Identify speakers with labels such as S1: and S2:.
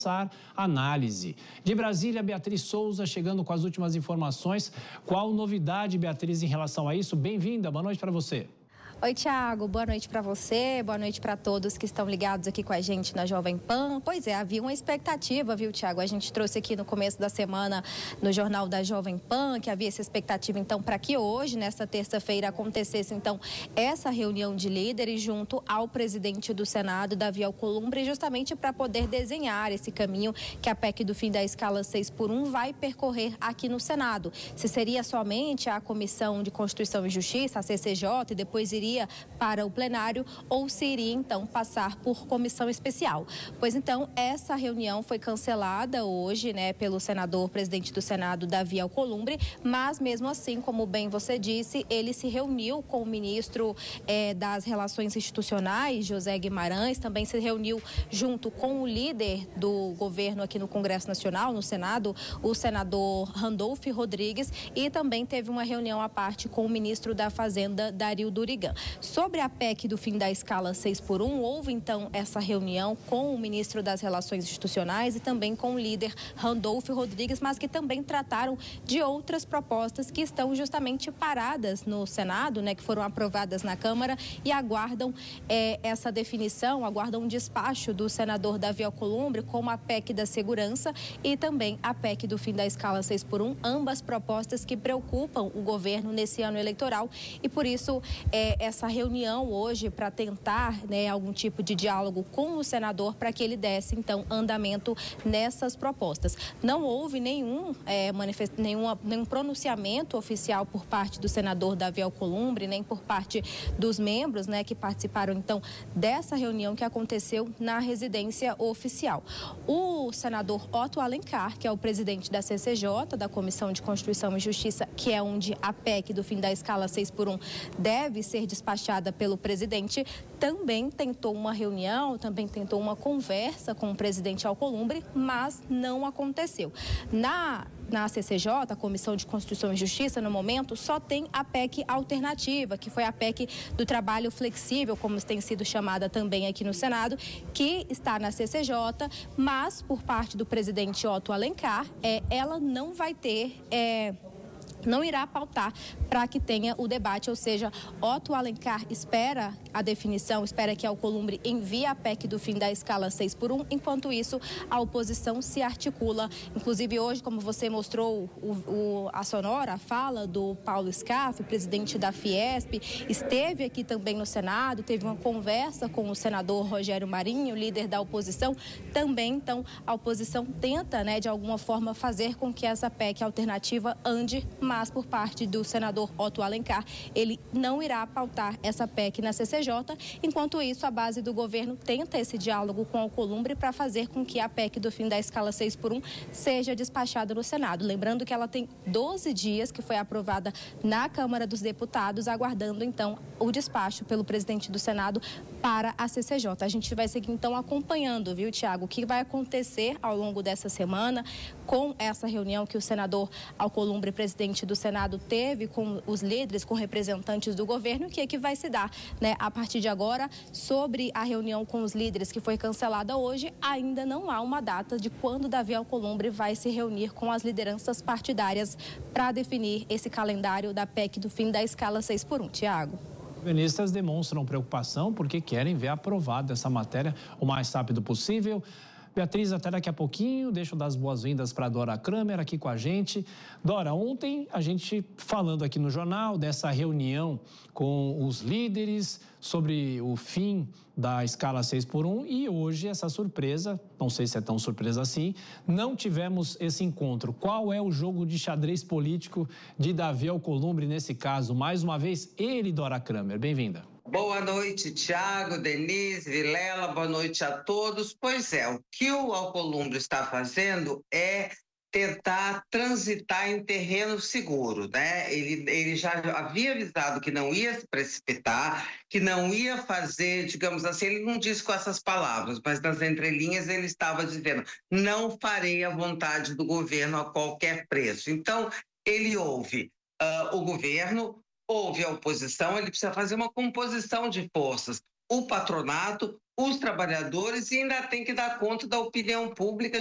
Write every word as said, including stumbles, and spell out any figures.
S1: Análise. De Brasília, Beatriz Souza chegando com as últimas informações. Qual novidade, Beatriz, em relação a isso? Bem-vinda, boa noite para você.
S2: Oi, Tiago, boa noite para você, boa noite para todos que estão ligados aqui com a gente na Jovem Pan. Pois é, havia uma expectativa, viu, Tiago? A gente trouxe aqui no começo da semana no Jornal da Jovem Pan que havia essa expectativa, então, para que hoje, nesta terça-feira, acontecesse, então, essa reunião de líderes junto ao presidente do Senado, Davi Alcolumbre, justamente para poder desenhar esse caminho que a P E C do fim da escala seis por um vai percorrer aqui no Senado. Se seria somente a Comissão de Constituição e Justiça, a C C J, e depois iria para o plenário, ou se iria então passar por comissão especial. Pois então, essa reunião foi cancelada hoje, né, pelo senador, presidente do Senado, Davi Alcolumbre, mas mesmo assim, como bem você disse, ele se reuniu com o ministro eh, das Relações Institucionais, José Guimarães, também se reuniu junto com o líder do governo aqui no Congresso Nacional, no Senado, o senador Randolfo Rodrigues, e também teve uma reunião à parte com o ministro da Fazenda, Dario Durigan. Sobre a P E C do fim da escala seis por um, houve então essa reunião com o ministro das Relações Institucionais e também com o líder Randolfo Rodrigues, mas que também trataram de outras propostas que estão justamente paradas no Senado, né, que foram aprovadas na Câmara e aguardam é, essa definição, aguardam um despacho do senador Davi Alcolumbre, como a P E C da Segurança e também a P E C do fim da escala seis por um, ambas propostas que preocupam o governo nesse ano eleitoral, e por isso é, essa reunião hoje para tentar, né, algum tipo de diálogo com o senador para que ele desse então andamento nessas propostas. Não houve nenhum, é, manifest... nenhuma, nenhum pronunciamento oficial por parte do senador Davi Alcolumbre, nem por parte dos membros, né, que participaram então dessa reunião que aconteceu na residência oficial. O senador Otto Alencar, que é o presidente da C C J, da Comissão de Constituição e Justiça, que é onde a P E C do fim da escala seis por um deve ser despachada pelo presidente, também tentou uma reunião, também tentou uma conversa com o presidente Alcolumbre, mas não aconteceu. Na Na C C J, a Comissão de Constituição e Justiça, no momento, só tem a P E C alternativa, que foi a P E C do trabalho flexível, como tem sido chamada também aqui no Senado, que está na C C J, mas por parte do presidente Otto Alencar, é, ela não vai ter... É, não irá pautar para que tenha o debate, ou seja, Otto Alencar espera a definição, espera que Alcolumbre envie a P E C do fim da escala seis por um, enquanto isso a oposição se articula. Inclusive hoje, como você mostrou o, o, a sonora, a fala do Paulo Scaff, presidente da Fiesp, esteve aqui também no Senado, teve uma conversa com o senador Rogério Marinho, líder da oposição, também então a oposição tenta, né, de alguma forma fazer com que essa P E C alternativa ande, mas por parte do senador Otto Alencar, ele não irá pautar essa P E C na C C J. Enquanto isso, a base do governo tenta esse diálogo com Alcolumbre para fazer com que a P E C do fim da escala seis por um seja despachada no Senado. Lembrando que ela tem doze dias, que foi aprovada na Câmara dos Deputados, aguardando então o despacho pelo presidente do Senado para a C C J. A gente vai seguir então acompanhando, viu, Tiago, o que vai acontecer ao longo dessa semana com essa reunião que o senador Alcolumbre, presidente do Senado, teve com os líderes, com representantes do governo, que é que vai se dar, né, a partir de agora. Sobre a reunião com os líderes que foi cancelada hoje, ainda não há uma data de quando Davi Alcolumbre vai se reunir com as lideranças partidárias para definir esse calendário da P E C do fim da escala seis por um. Tiago.
S1: Governistas demonstram preocupação porque querem ver aprovada essa matéria o mais rápido possível. Beatriz, até daqui a pouquinho, deixa eu dar as boas-vindas para a Dora Kramer aqui com a gente. Dora, ontem a gente falando aqui no jornal dessa reunião com os líderes sobre o fim da escala seis por um e hoje essa surpresa, não sei se é tão surpresa assim, não tivemos esse encontro. Qual é o jogo de xadrez político de Davi Alcolumbre nesse caso? Mais uma vez, ele, Dora Kramer. Bem-vinda.
S3: Boa noite, Tiago, Denise, Vilela, boa noite a todos. Pois é, o que o Alcolumbre está fazendo é tentar transitar em terreno seguro, né? Ele, ele já havia avisado que não ia se precipitar, que não ia fazer, digamos assim, ele não disse com essas palavras, mas nas entrelinhas ele estava dizendo, não farei a vontade do governo a qualquer preço. Então, ele ouve uh, o governo, houve a oposição, ele precisa fazer uma composição de forças. O patronato, os trabalhadores e ainda tem que dar conta da opinião pública